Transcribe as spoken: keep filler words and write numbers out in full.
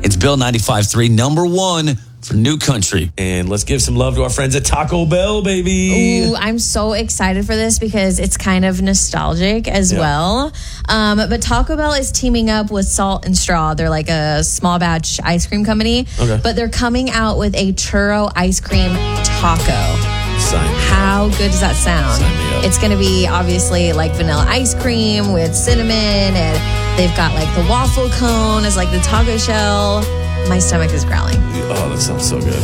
It's Bill ninety-five three, number one for New Country. And let's give some love to our friends at Taco Bell, baby. Ooh, I'm so excited for this because it's kind of nostalgic as yeah. well. Um, but Taco Bell is teaming up with Salt and Straw. They're like a small batch ice cream company. Okay. But they're coming out with a churro ice cream taco. How good does that sound? It's going to be obviously like vanilla ice cream with cinnamon, and they've got like the waffle cone as like the taco shell. My stomach is growling. Oh, that sounds so good.